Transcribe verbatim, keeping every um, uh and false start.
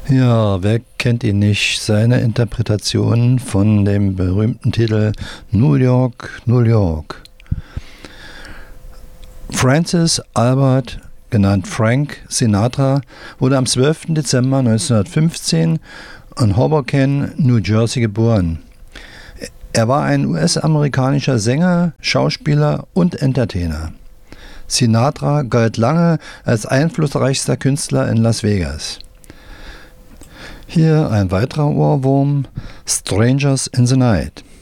Ja, wer kennt ihn nicht? Seine Interpretation von dem berühmten Titel New York, New York. Francis Albert, genannt Frank Sinatra, wurde am zwölften Dezember neunzehnhundertfünfzehn in Hoboken, New Jersey geboren. Er war ein U S-amerikanischer Sänger, Schauspieler und Entertainer. Sinatra galt lange als einflussreichster Künstler in Las Vegas. Hier ein weiterer Ohrwurm, Strangers in the Night.